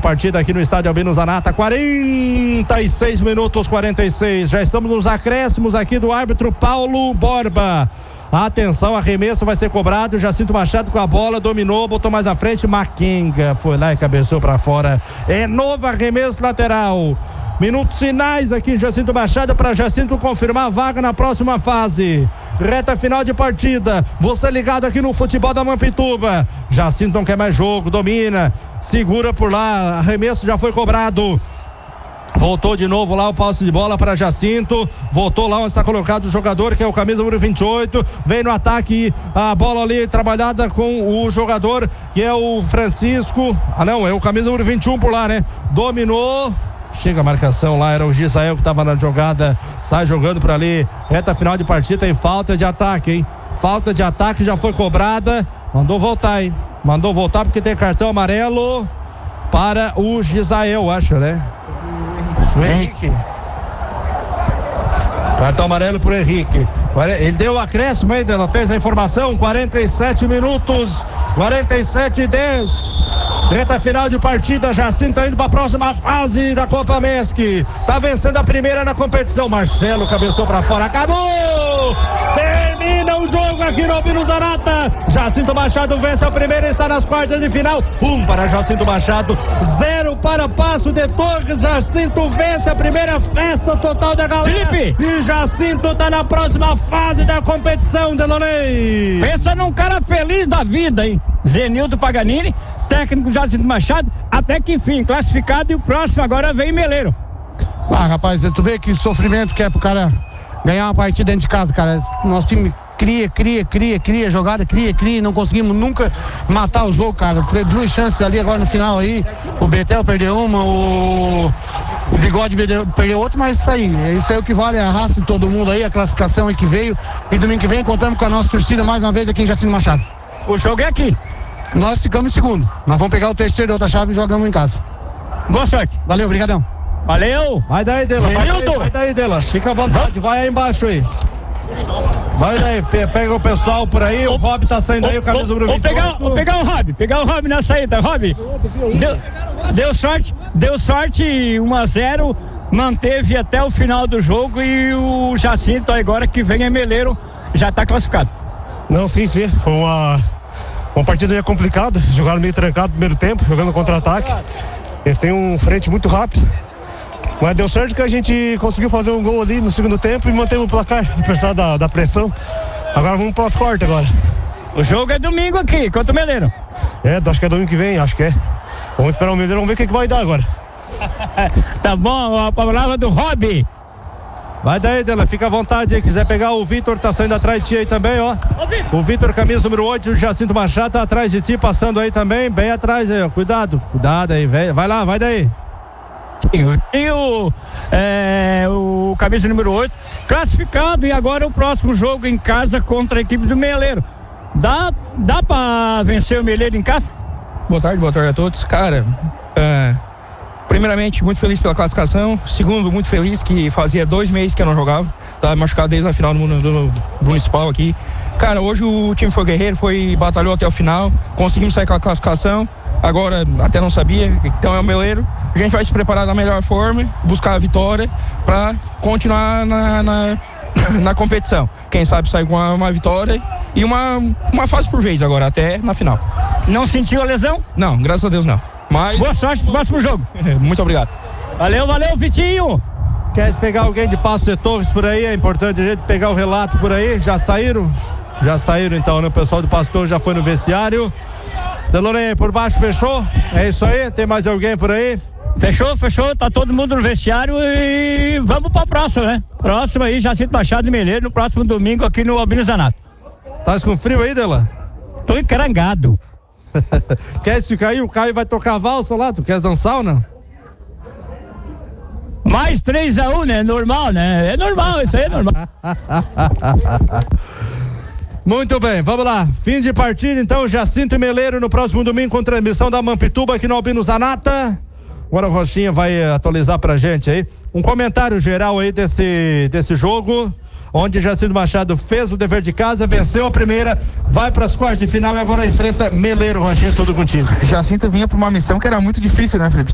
partida aqui no estádio Albino Zanata. 46 minutos, 46. Já estamos nos acréscimos aqui do árbitro Paulo Borba. Atenção, arremesso vai ser cobrado. Jacinto Machado com a bola, dominou, botou mais à frente. Maquinga foi lá e cabeceou pra fora. É novo arremesso lateral. Minutos finais aqui, Jacinto Machado, para Jacinto confirmar a vaga na próxima fase. Reta final de partida. Você ligado aqui no futebol da Mampituba. Jacinto não quer mais jogo, domina, segura por lá. Arremesso já foi cobrado. Voltou de novo lá o passe de bola para Jacinto. Voltou lá onde está colocado o jogador, que é o camisa número 28. Vem no ataque, a bola ali trabalhada com o jogador, que é o Francisco. É o camisa número 21 por lá, né? Dominou. Chega a marcação lá, era o Gisael que estava na jogada. Sai jogando por ali. Reta final de partida, tem falta de ataque, hein? Falta de ataque já foi cobrada. Mandou voltar, hein? Mandou voltar porque tem cartão amarelo para o Gisael, acho, né? O Henrique. Cartão amarelo pro Henrique. Ele deu o acréscimo aí, ela fez a informação. 47 minutos, 47-10. Reta final de partida, Jacinto indo para a próxima fase da Copa Mesc. Tá vencendo a primeira na competição. Marcelo cabeçou para fora, acabou! Termina o jogo aqui no Albino Zanata. Jacinto Machado vence a primeira e está nas quartas de final. 1 para Jacinto Machado, 0 para Passo de Torres. Jacinto vence a primeira, festa total da galera. Felipe! E Jacinto tá na próxima fase da competição, Delonei. Pensa num cara feliz da vida, hein? Zenildo Paganini, técnico Jacinto Machado, até que enfim, classificado, e o próximo agora vem Meleiro. Rapaz, tu vê que sofrimento que é pro cara ganhar uma partida dentro de casa, cara. Nosso time cria jogada, cria, não conseguimos nunca matar o jogo, cara. Teve 2 chances ali agora no final aí, o Betel perdeu uma, o Bigode perdeu outra, mas isso aí é o que vale, a raça de todo mundo aí, a classificação aí que veio, e domingo que vem contamos com a nossa torcida mais uma vez aqui em Jacinto Machado. O jogo é aqui. Nós ficamos em segundo. Nós vamos pegar o terceiro da outra chave e jogamos em casa. Boa sorte. Valeu, brigadão. Valeu. Vai daí, Dela. Vai daí, Dela. Fica à vontade, vai aí embaixo aí. Vai daí, pega o pessoal por aí. O Rob tá saindo aí, o camisa número 28. Vou pegar o Rob na saída. Rob, deu sorte 1-0, manteve até o final do jogo, e o Jacinto agora que vem é Meleiro, já tá classificado. Não, sim, foi uma partida complicada, jogaram meio trancado no primeiro tempo, jogando contra-ataque. Eles têm um frente muito rápido, mas deu certo que a gente conseguiu fazer um gol ali no segundo tempo e manteve o placar, apesar da pressão. Agora vamos para as quartas agora. O jogo é domingo aqui, contra o Meleiro. Acho que é domingo que vem, acho que é. Vamos esperar o Meleiro, vamos ver o que vai dar agora. Tá bom, a palavra do Rob. Vai daí, Dela, fica à vontade aí. Quiser pegar o Vitor, tá saindo atrás de ti aí também, ó. O Vitor, camisa número 8, o Jacinto Machado tá atrás de ti, passando aí também, bem atrás aí, ó. Cuidado aí, velho. Vai lá, vai daí. E o camisa número 8 classificado, e agora o próximo jogo em casa contra a equipe do Meleiro. Dá pra vencer o Meleiro em casa? Boa tarde a todos. Cara, primeiramente, muito feliz pela classificação. Segundo, muito feliz que fazia 2 meses que eu não jogava. Tava machucado desde a final do municipal aqui. Cara, hoje o time foi guerreiro, batalhou até o final. Conseguimos sair com a classificação. Agora, até não sabia, então é o Meleiro. A gente vai se preparar da melhor forma, buscar a vitória para continuar na competição. Quem sabe sair com uma vitória e uma fase por vez agora, até na final. Não sentiu a lesão? Não, graças a Deus não. Mas... Boa sorte pro próximo jogo. Muito obrigado. Valeu, Vitinho. Quer pegar alguém de Passo de Torres por aí? É importante a gente pegar o relato por aí. Já saíram? Já saíram então, né? O pessoal do Passo de Torres já foi no vestiário. Delonei, por baixo fechou? É isso aí? Tem mais alguém por aí? Fechou, tá todo mundo no vestiário e vamos pra próxima, né? Próximo aí, Jacinto Machado e Meleiro, no próximo domingo aqui no Albino Zanata. Tá com frio aí, Dela? Tô encarangado. Quer ficar aí? O Caio vai tocar valsa lá, tu queres dançar ou não? Mais 3-1, né? Normal, né? É normal, isso aí é normal. Muito bem, vamos lá. Fim de partida, então, Jacinto e Meleiro no próximo domingo com transmissão da Mampituba aqui no Albino Zanata. Agora o Rochinha vai atualizar pra gente aí. Um comentário geral aí desse jogo, onde Jacinto Machado fez o dever de casa, venceu a primeira, vai pras quartas de final e agora enfrenta Meleiro. Rochinha, tudo contigo. Jacinto vinha pra uma missão que era muito difícil, né, Felipe?